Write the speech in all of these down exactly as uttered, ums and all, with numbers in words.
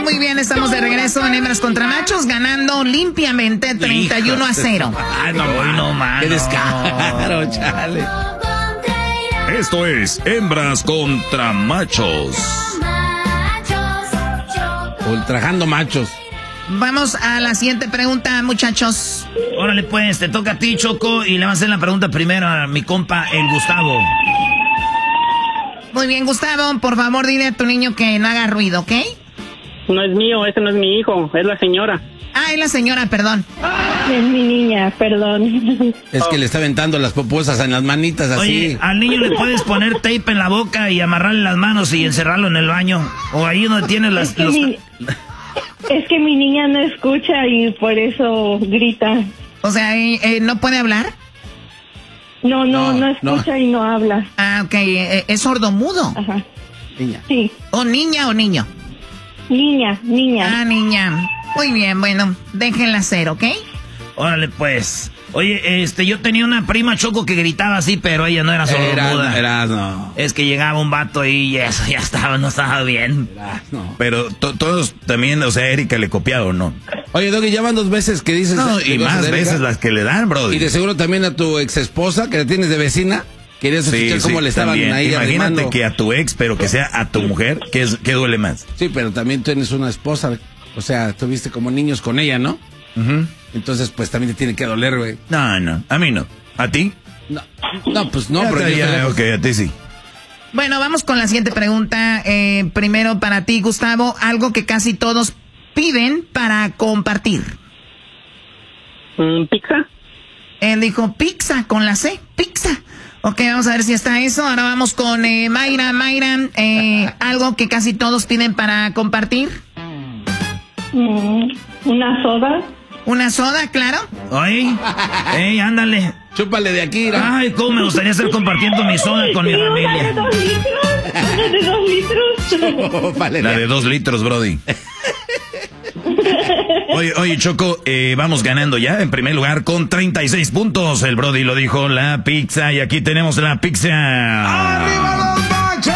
muy bien, estamos de regreso en Hembras contra Machos, ganando limpiamente treinta y uno a cero. Ay, no, no, no, man. Qué descaro, chale. Esto es Hembras contra Machos. Ultrajando machos. Vamos a la siguiente pregunta, muchachos. Órale, pues, te toca a ti, Choco, y le vas a hacer la pregunta primero a mi compa, el Gustavo. Muy bien, Gustavo, por favor, dile a tu niño que no haga ruido, ¿ok? No es mío, ese no es mi hijo, es la señora. Ah, es la señora, perdón. Es mi niña, perdón. Es que le está aventando las popusas en las manitas así. Oye, al niño le puedes poner tape en la boca y amarrarle las manos y encerrarlo en el baño. O ahí donde tienes las... Es que, los... mi, es que mi niña no escucha y por eso grita. O sea, ¿eh, eh, ¿no puede hablar? No, no, no, No, escucha no. y no habla. Ah, ok, eh, ¿es sordomudo? Ajá. Niña. Sí, ¿O niña o niño? niña, niña. Ah, niña. Muy bien, bueno, déjenla hacer, ¿ok? Órale, pues. Oye, este, yo tenía una prima, Choco, que gritaba así, pero ella no era sordomuda. Era, era, no. Es que llegaba un vato ahí y eso ya estaba, no estaba bien. Era, no. Pero to- todos también, o sea, Erika le copiaba o no. Oye, Doggy, ya van dos veces que dices... No, de y cosas más de Erika. veces las que le dan, bro. Y de seguro también a tu ex esposa, que la tienes de vecina. Querías Sí, escuchar cómo sí, le estaban también. ahí Imagínate arrimando. que a tu ex, pero que sea a tu mujer, ¿qué, es, qué duele más? Sí, pero también tienes una esposa. O sea, tuviste como niños con ella, ¿no? Uh-huh. Entonces, pues también te tiene que doler, güey. No, no, a mí no. ¿A ti? No, no, pues no, Ya pero te- yo ya, estoy lejos. ok, a ti sí. Bueno, vamos con la siguiente pregunta. Eh, primero para ti, Gustavo, algo que casi todos piden para compartir. Mm, ¿Pizza? Él dijo pizza con la C, pizza. Ok, vamos a ver si está eso. Ahora vamos con eh, Mayra. Mayra, eh, algo que casi todos piden para compartir. Mm, una soda. ¿Una soda, claro? Oye, ey, ándale. Chúpale de aquí, ¿no? Ay, cómo me gustaría estar compartiendo mi soda con mi Sí, una de familia. dos litros. Una de dos litros. Vale, La de dos litros, Brody. Oye, oye, Choco, eh, vamos ganando ya en primer lugar con treinta y seis puntos. El Brody lo dijo, la pizza. Y aquí tenemos la pizza. ¡Arriba los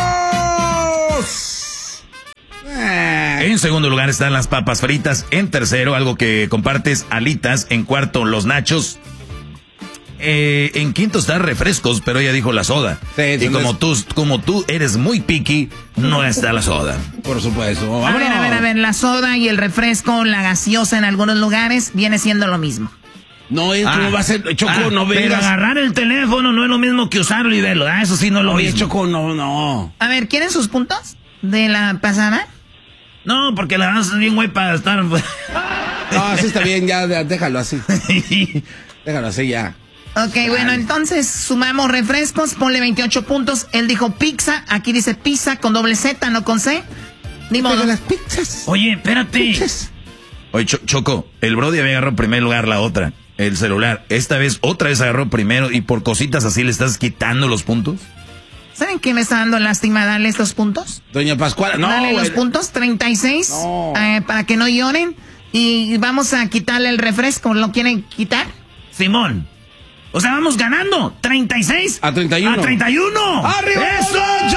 machos! En segundo lugar están las papas fritas. En tercero, algo que compartes, alitas. En cuarto, los nachos. Eh, en quinto están refrescos, pero ella dijo la soda. Sí, y como es... tú, como tú eres muy picky, no está la soda. Por supuesto. A ver, a ver, a ver, la soda y el refresco, la gaseosa en algunos lugares, viene siendo lo mismo. No, es Ah, como va a ser. Choco, ah, no pero vengas. agarrar el teléfono no es lo mismo que usarlo y verlo. Ah, eso sí no es lo Oye, mismo. Choco, no, no. A ver, ¿quieren sus puntos de la pasada? No, porque la vas bien güey para estar... No, así está bien, ya, ya, déjalo así. Déjalo así ya. Ok, bueno, entonces sumamos refrescos, ponle veintiocho puntos. Él dijo pizza, aquí dice pizza con doble Z, no con C. Ni modo. Pero las pizzas. Oye, espérate. Pizzas. Oye, Cho- Choco, el Brody había agarrado en primer lugar la otra, el celular. Esta vez otra vez agarró primero y por cositas así le estás quitando los puntos. ¿Saben qué me está dando lástima darle estos puntos? Doña Pascuala, no. Dale los güey. puntos, treinta y seis, No. eh, para que no lloren. Y vamos a quitarle el refresco, ¿lo quieren quitar? Simón. O sea, vamos ganando. treinta y seis. A treinta y uno. A treinta y uno. ¡Arriba ¡Eso! los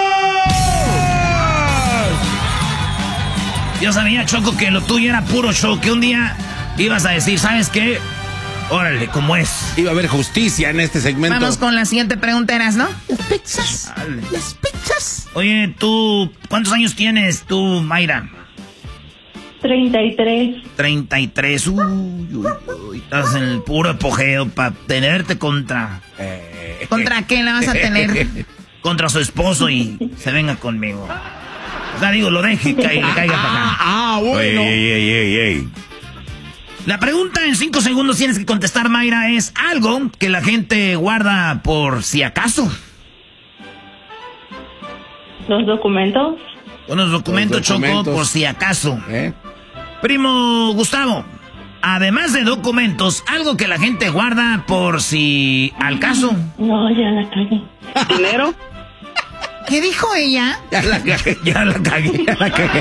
Yo sabía, Choco, que lo tuyo era puro show. Que un día ibas a decir, ¿sabes qué? Órale, ¿cómo es? Iba a haber justicia en este segmento. Vamos con la siguiente pregunta, ¿eras, no? Las pizzas. Dale. Las pizzas. Oye, tú, ¿cuántos años tienes tú, Mayra? Treinta y tres. treinta y tres. Uy, uy, uy. Estás en el puro apogeo para tenerte contra... Eh, ¿Contra qué la vas a tener? contra su esposo y se venga conmigo. O sea, digo, lo deje y caiga, caiga para acá. Ah, bueno. Ey, ey, ey, ey, ey. La pregunta en cinco segundos tienes que contestar, Mayra, es algo que la gente guarda por si acaso. Los documentos. Unos documentos, Los documentos. Choco, por si acaso. ¿Eh? Primo Gustavo, además de documentos, algo que la gente guarda por si al caso. No, ya la cagué. ¿Dinero? ¿Qué dijo ella? Ya la cagué. Ya la cagué, ya la cagué.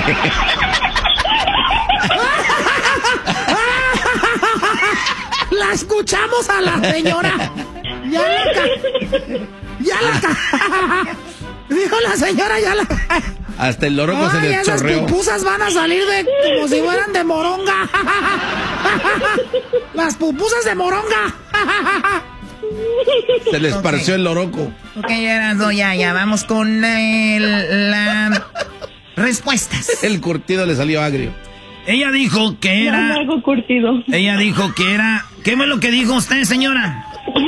La escuchamos a la señora. Ya la ca... Ya la ca... Dijo la señora, ya la... Hasta el loroco se Ay, le esas chorreó. pupusas van a salir de como si fueran de moronga. Las pupusas de moronga. Se le esparció Ok. el loroco. Ok, Erasmo, ya, ya, vamos con el, la respuestas. El curtido le salió agrio. Ella dijo que Ya me era... hago curtido. Ella dijo que era... ¿Qué fue lo que dijo usted, señora?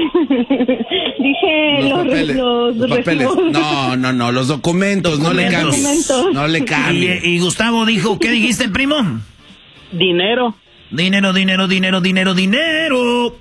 Dije Los los, papeles. los, Los papeles. recibos. No, no, no, los documentos, no le Documentos. cambies. Documentos. No le Y, cambies. y Gustavo dijo, ¿qué dijiste, primo? Dinero. Dinero, dinero, dinero, dinero, dinero.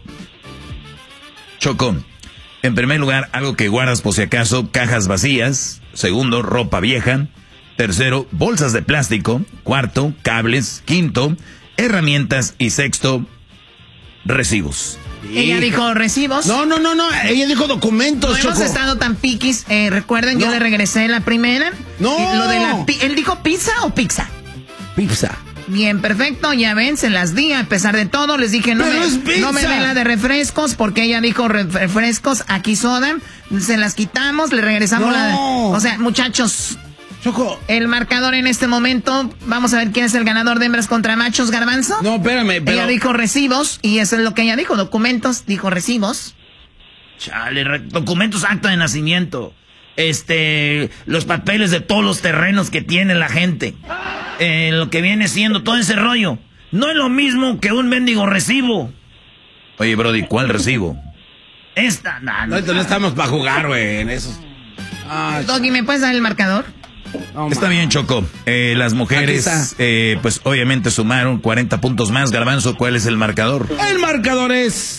Choco, en primer lugar, algo que guardas por si acaso, cajas vacías. Segundo, ropa vieja. Tercero, bolsas de plástico. Cuarto, cables. Quinto, herramientas. Y sexto, recibos. Ella dijo recibos. No, no, no, no. Ella dijo documentos, No hemos Choco. estado tan piquis. Eh, Recuerden, yo No. le regresé la primera. No. Y Lo de la pi- ¿Él dijo pizza o pizza? Pizza. Bien, perfecto, ya ven, se las di a pesar de todo, les dije no Pero me, es pizza. no me den la de refrescos porque ella dijo re- refrescos, aquí soda, se las quitamos, le regresamos No. la de... O sea, muchachos, Choco. el marcador en este momento, vamos a ver quién es el ganador de hembras contra machos, Garbanzo. No, espérame, pero... Ella dijo recibos y eso es lo que ella dijo, documentos, dijo recibos. Chale, re- documentos, acta de nacimiento. Este, los papeles de todos los terrenos que tiene la gente. Eh, lo que viene siendo todo ese rollo. No es lo mismo que un mendigo recibo. Oye, Brody, ¿cuál recibo? Esta, no, No, no. ahorita no estamos para jugar, güey, en esos... Ah, Doggy, ¿me puedes dar el marcador? no, Está ma. bien, Choco. Eh, las Aquí mujeres, está. eh, pues obviamente sumaron cuarenta puntos más. Garbanzo, ¿cuál es el marcador? El marcador es...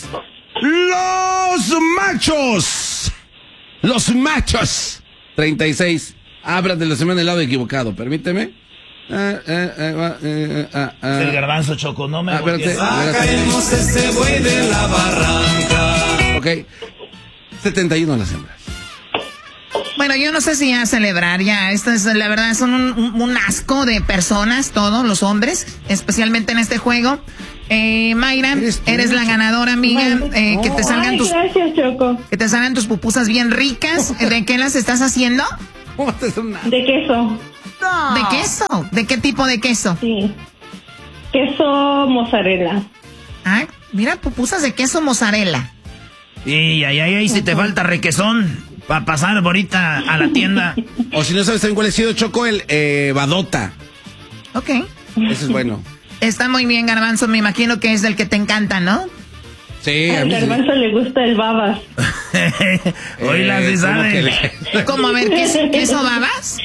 ¡Los machos! ¡Los machos! treinta y seis. Ábrate, lo se me en el lado equivocado, permíteme. Ah, ah, ah, ah, ah, ah, ah. El garbanzo, Choco, no me Ah, espérate, voltees. espérate. ese buey de la barranca. Ok. setenta y uno las hembras. Bueno, yo no sé si ya celebrar, ya, esto es, la verdad, son un, un- un asco de personas, todos los hombres, especialmente en este juego. Eh, Mayra, Eres eres, tú, la Choco. ganadora, amiga, eh, que te salgan Ay, tus, gracias, Choco. que te salgan tus pupusas bien ricas. ¿De qué las estás haciendo? ¿Cómo te es una- De queso. ¿De queso? ¿De qué tipo de queso? Sí. Queso mozzarella. Ah, mira, pupusas de queso mozzarella. Y ay, ay, ay, si te falta requesón para pasar ahorita a la tienda. O si no sabes también cuál ha sido, Choco, el eh, Badota. Ok. Ese es bueno. Está muy bien, Garbanzo, me imagino que es del que te encanta, ¿no? Sí, a Al mí sí. garbanzo le gusta el babas. Oíla, Eh, si ¿cómo sabe. que le- ¿Cómo a ver queso, queso babas?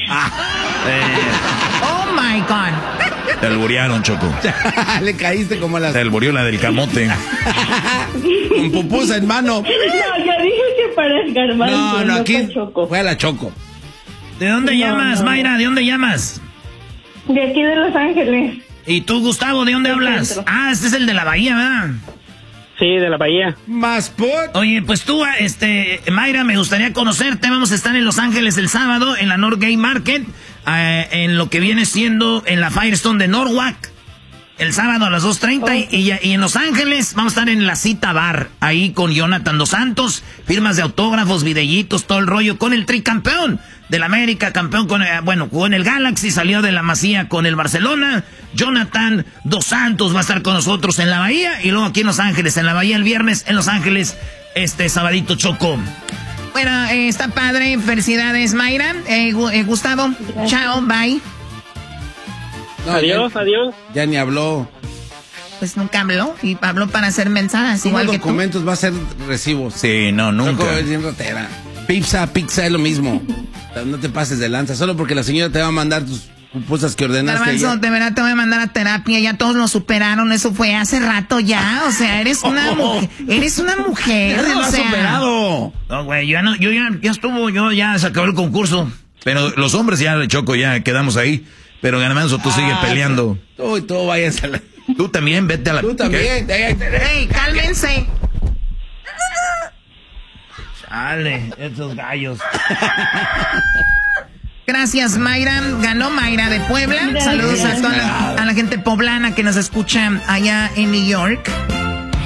Oh my God. Te alburearon, Choco. Le caíste como a las... Te alburió la del camote. Con pupusa en mano. No, yo dije que para el garbanzo, No, no, no aquí para Choco. fue a la Choco. ¿De dónde No, llamas, no, no. Mayra? ¿De dónde llamas? De aquí de Los Ángeles. ¿Y tú, Gustavo, de dónde Del hablas? centro. Ah, este es el de la bahía, ¿verdad? Sí, de la bahía. Más put. Oye, pues tú, este, Mayra, me gustaría conocerte. Vamos a estar en Los Ángeles el sábado, en la North Gay Market, eh, en lo que viene siendo en la Firestone de Norwalk. El sábado a las dos treinta y, y, y en Los Ángeles vamos a estar en la Cita Bar, ahí con Jonathan Dos Santos, firmas de autógrafos, videitos, todo el rollo, con el tricampeón del América, campeón con, eh, bueno, jugó en el Galaxy, salió de la Masía con el Barcelona. Jonathan Dos Santos va a estar con nosotros en la Bahía y luego aquí en Los Ángeles, en la Bahía el viernes, en Los Ángeles, este sabadito, Choco. Bueno, eh, está padre, felicidades, Mayra. Eh, Gu- eh, Gustavo, chao, bye. No, Adiós, ya, adiós. ya ni habló. Pues nunca habló y habló para hacer mensajes, Como igual que tú. documentos va a ser recibos. Sí, no, Choco nunca. es bien ratera. Pizza, pizza es lo mismo. No te pases de lanza. Solo porque la señora te va a mandar tus pupusas que ordenaste. Garbanzo, ayer. de verdad te voy a mandar a terapia, ya todos lo superaron, eso fue hace rato ya, o sea, eres una mujer, eres una mujer, Ya lo o has sea, superado. No, güey, yo ya no, yo ya, ya estuvo, yo ya se acabó el concurso. Pero los hombres ya, Choco, ya quedamos ahí. Pero Garbanzo, tú sigues Ah, peleando. Tú y tú vayas a la... Tú también, vete a la... Tú ¿Qué? también. hey, cálmense. Chale, estos gallos. Gracias, Mayra, ganó Mayra de Puebla, Gracias. saludos a toda la, a la gente poblana que nos escucha allá en New York.